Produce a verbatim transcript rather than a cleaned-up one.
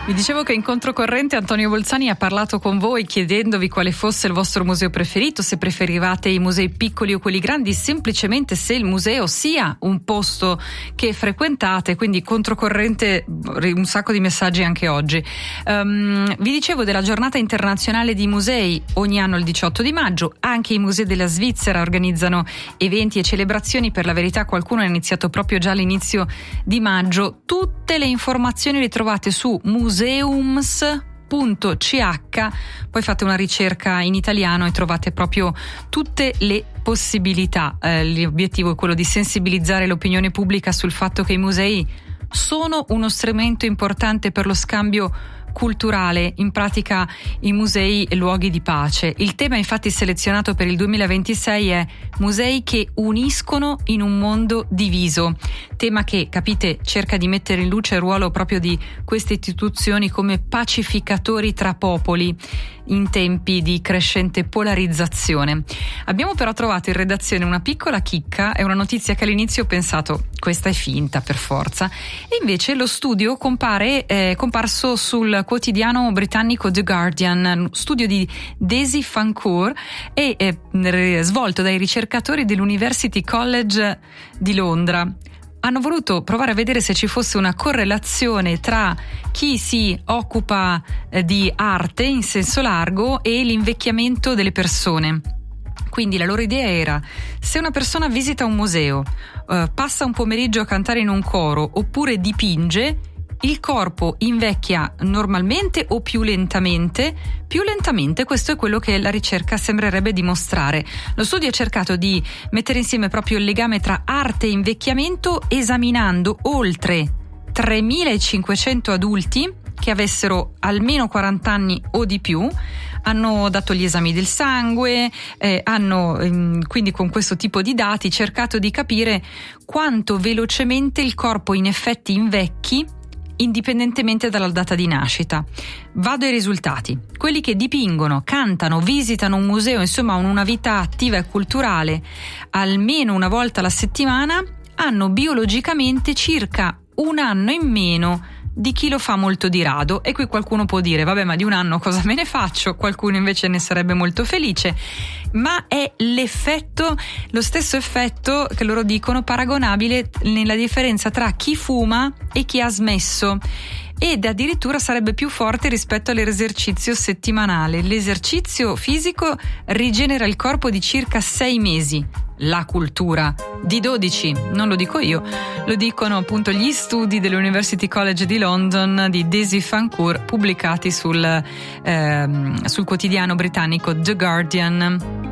Vi dicevo che in controcorrente Antonio Bolzani ha parlato con voi chiedendovi quale fosse il vostro museo preferito, se preferivate i musei piccoli o quelli grandi, semplicemente se il museo sia un posto che frequentate, quindi controcorrente un sacco di messaggi anche oggi. Um, vi dicevo della giornata internazionale di musei, ogni anno il diciotto di maggio, anche i musei della Svizzera organizzano eventi e celebrazioni, per la verità qualcuno ha iniziato proprio già all'inizio di maggio. Tutte le informazioni le trovate su museums punto c h, poi fate una ricerca in italiano e trovate proprio tutte le possibilità. Eh, l'obiettivo è quello di sensibilizzare l'opinione pubblica sul fatto che i musei sono uno strumento importante per lo scambio culturale, in pratica i musei e luoghi di pace. Il tema infatti selezionato per il duemilaventisei è musei che uniscono in un mondo diviso, tema che, capite, cerca di mettere in luce il ruolo proprio di queste istituzioni come pacificatori tra popoli in tempi di crescente polarizzazione. Abbiamo però trovato in redazione una piccola chicca, è una notizia che all'inizio ho pensato questa è finta per forza, e invece lo studio compare è comparso sul quotidiano britannico The Guardian, studio di Daisy Fancourt e è svolto dai ricercatori dell'University College di Londra. Hanno voluto provare a vedere se ci fosse una correlazione tra chi si occupa eh, di arte in senso largo e l'invecchiamento delle persone. Quindi la loro idea era: se una persona visita un museo, eh, passa un pomeriggio a cantare in un coro oppure dipinge, il corpo invecchia normalmente o più lentamente? Più lentamente, questo è quello che la ricerca sembrerebbe dimostrare. Lo studio ha cercato di mettere insieme proprio il legame tra arte e invecchiamento, esaminando oltre tremilacinquecento adulti che avessero almeno quaranta anni o di più. Hanno dato gli esami del sangue, eh, hanno ehm, quindi con questo tipo di dati cercato di capire quanto velocemente il corpo in effetti invecchi indipendentemente dalla data di nascita. Vado ai risultati. Quelli che dipingono, cantano, visitano un museo, insomma hanno una vita attiva e culturale almeno una volta alla settimana, hanno biologicamente circa un anno in meno di chi lo fa molto di rado. E qui qualcuno può dire: vabbè, ma di un anno cosa me ne faccio? Qualcuno invece ne sarebbe molto felice, ma è l'effetto, lo stesso effetto che loro dicono paragonabile nella differenza tra chi fuma e chi ha smesso, ed addirittura sarebbe più forte rispetto all'esercizio settimanale. L'esercizio fisico rigenera il corpo di circa sei mesi, la cultura di dodici. Non lo dico io, lo dicono appunto gli studi dell'University College di London di Daisy Fancourt pubblicati sul, ehm, sul quotidiano britannico The Guardian.